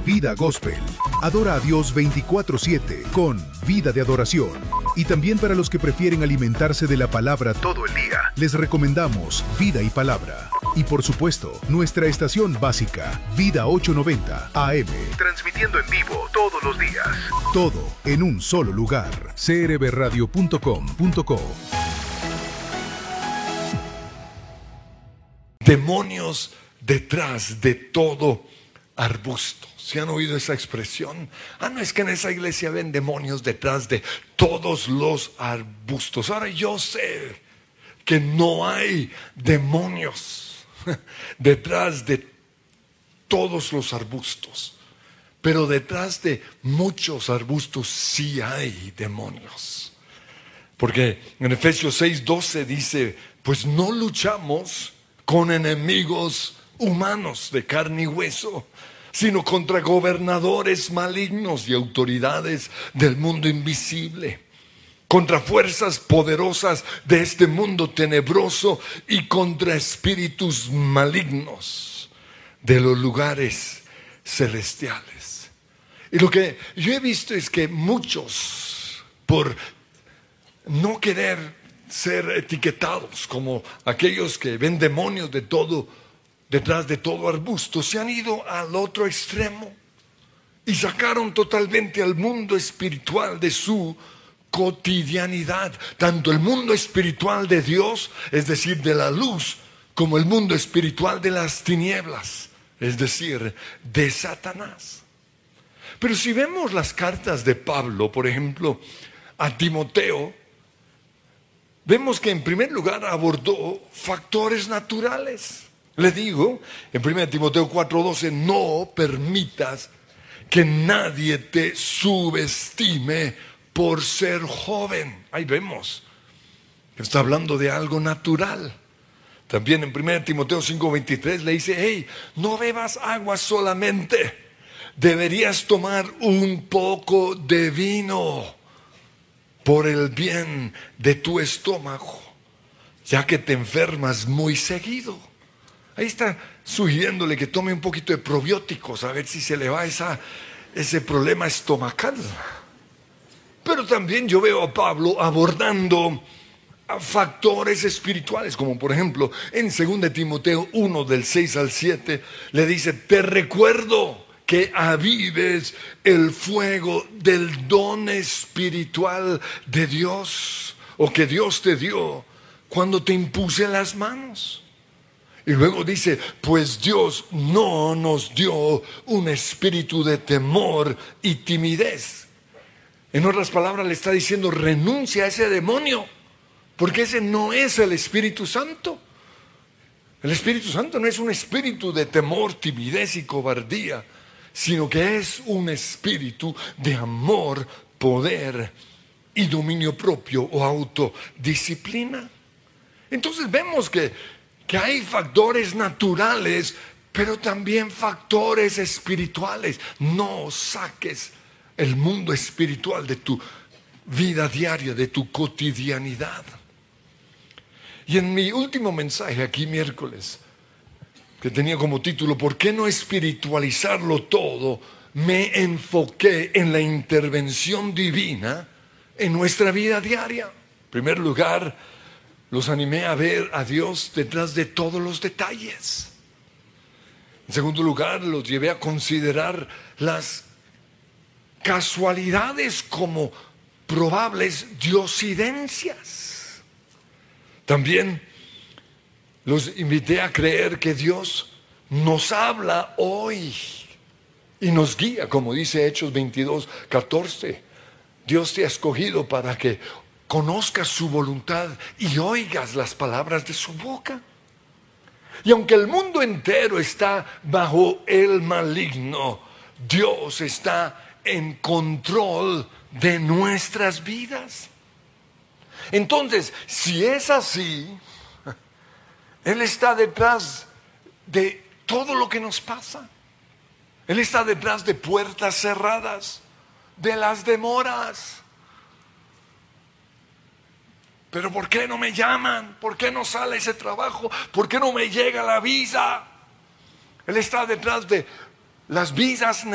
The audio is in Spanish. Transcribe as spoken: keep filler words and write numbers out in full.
Vida Gospel. Adora a Dios veinticuatro siete con Vida de Adoración. Y también para los que prefieren alimentarse de la palabra todo el día, les recomendamos Vida y Palabra. Y por supuesto, nuestra estación básica, Vida ochocientos noventa A M, transmitiendo en vivo todos los días. Todo en un solo lugar. c r b radio punto com punto co. Demonios detrás de todo arbusto. ¿Se han oído esa expresión? Ah, no, es que en esa iglesia ven demonios detrás de todos los arbustos. Ahora yo sé que no hay demonios detrás de todos los arbustos, pero detrás de muchos arbustos sí hay demonios. Porque en Efesios seis doce dice, pues no luchamos con enemigos humanos de carne y hueso, sino contra gobernadores malignos y autoridades del mundo invisible, contra fuerzas poderosas de este mundo tenebroso y contra espíritus malignos de los lugares celestiales. Y lo que yo he visto es que muchos, por no querer ser etiquetados como aquellos que ven demonios de todo, detrás de todo arbusto, se han ido al otro extremo y sacaron totalmente al mundo espiritual de su cotidianidad, tanto el mundo espiritual de Dios, es decir, de la luz, como el mundo espiritual de las tinieblas, es decir, de Satanás. Pero si vemos las cartas de Pablo, por ejemplo, a Timoteo, vemos que en primer lugar abordó factores naturales. Le digo, en primera Timoteo cuatro doce, no permitas que nadie te subestime por ser joven. Ahí vemos que está hablando de algo natural. También en primera Timoteo cinco veintitrés le dice, hey, no bebas agua solamente, deberías tomar un poco de vino por el bien de tu estómago, ya que te enfermas muy seguido. Ahí está sugiriéndole que tome un poquito de probióticos, a ver si se le va esa, ese problema estomacal. Pero también yo veo a Pablo abordando a factores espirituales, como por ejemplo en segunda Timoteo uno del seis al siete, le dice, te recuerdo que avives el fuego del don espiritual de Dios, o que Dios te dio cuando te impuse las manos. Y luego dice, pues Dios no nos dio un espíritu de temor y timidez. En otras palabras le está diciendo, renuncia a ese demonio, porque ese no es el Espíritu Santo. El Espíritu Santo no es un espíritu de temor, timidez y cobardía, sino que es un espíritu de amor, poder y dominio propio o autodisciplina. Entonces vemos que que hay factores naturales, pero también factores espirituales. No saques el mundo espiritual de tu vida diaria, de tu cotidianidad. Y en mi último mensaje aquí miércoles, que tenía como título, ¿por qué no espiritualizarlo todo?, me enfoqué en la intervención divina en nuestra vida diaria. En primer lugar, los animé a ver a Dios detrás de todos los detalles. En segundo lugar, los llevé a considerar las casualidades como probables diosidencias. También los invité a creer que Dios nos habla hoy y nos guía, como dice Hechos veintidós catorce. Dios te ha escogido para que conozcas su voluntad y oigas las palabras de su boca. Y aunque el mundo entero está bajo el maligno, Dios está en control de nuestras vidas. Entonces, si es así, Él está detrás de todo lo que nos pasa. Él está detrás de puertas cerradas, de las demoras. Pero ¿por qué no me llaman? ¿Por qué no sale ese trabajo? ¿Por qué no me llega la visa? Él está detrás de las visas